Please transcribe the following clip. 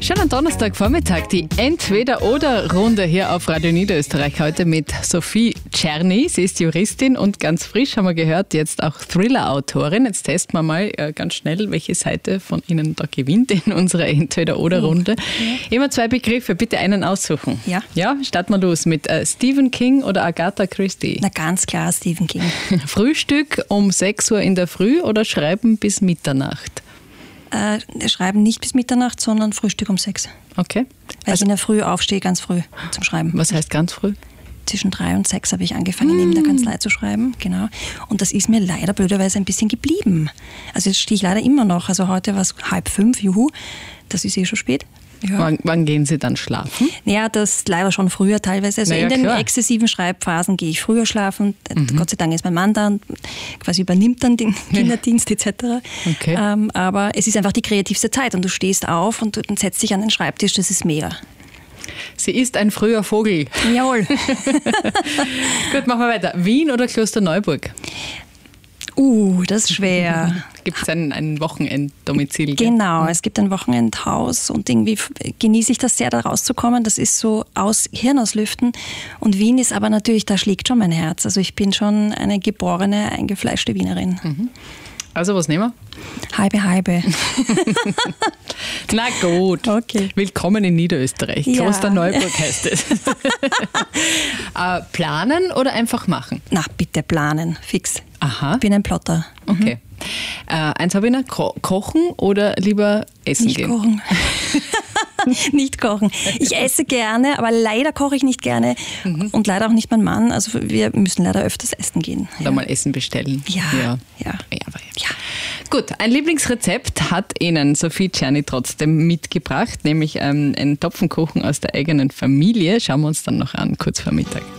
Schönen Donnerstagvormittag, die Entweder-Oder-Runde hier auf Radio Niederösterreich. Heute mit Sophie Czerny. Sie ist Juristin und ganz frisch, haben wir gehört, jetzt auch Thriller-Autorin. Jetzt testen wir mal ganz schnell, welche Seite von Ihnen da gewinnt in unserer Entweder-Oder-Runde. Immer zwei Begriffe, bitte einen aussuchen. Ja. Ja, starten wir los mit Stephen King oder Agatha Christie. Na, ganz klar Stephen King. Frühstück um 6 Uhr in der Früh oder Schreiben bis Mitternacht? Schreiben nicht bis Mitternacht, sondern Frühstück um 6. Okay. Weil ich in der Früh aufstehe, ganz früh zum Schreiben. Was heißt ganz früh? Zwischen 3 und 6 habe ich angefangen, neben der Kanzlei zu schreiben. Genau. Und das ist mir leider blöderweise ein bisschen geblieben. Also jetzt stehe ich leider immer noch. Also heute war es 4:30, juhu. Das ist schon spät. Ja. Wann gehen Sie dann schlafen? Ja, das leider schon früher teilweise. Also in den exzessiven Schreibphasen gehe ich früher schlafen. Gott sei Dank ist mein Mann da und quasi übernimmt dann den Kinderdienst etc. Okay. Aber es ist einfach die kreativste Zeit und du stehst auf und setzt dich an den Schreibtisch, das ist mega. Sie ist ein früher Vogel. Jawohl. Gut, machen wir weiter. Wien oder Klosterneuburg? Das ist schwer. Gibt es ein Wochenenddomizil? Genau, es gibt ein Wochenendhaus und irgendwie genieße ich das sehr, da rauszukommen. Das ist so Hirn auslüften. Und Wien ist aber natürlich, da schlägt schon mein Herz. Also ich bin schon eine geborene, eingefleischte Wienerin. Also was nehmen wir? Halbe. Na gut. Okay. Willkommen in Niederösterreich. Ja. Klosterneuburg heißt es. Planen oder einfach machen? Na, bitte planen, fix. Aha. Ich bin ein Plotter. Okay. Eins habe ich noch. Kochen oder lieber essen Nicht gehen? kochen. Nicht kochen. Ich esse gerne, aber leider koche ich nicht gerne. Und leider auch nicht mein Mann. Also wir müssen leider öfters essen gehen. Oder mal Essen bestellen. Ja. Gut, ein Lieblingsrezept hat Ihnen Sophie Czerny trotzdem mitgebracht, nämlich einen Topfenkuchen aus der eigenen Familie. Schauen wir uns dann noch an, kurz vor Mittag.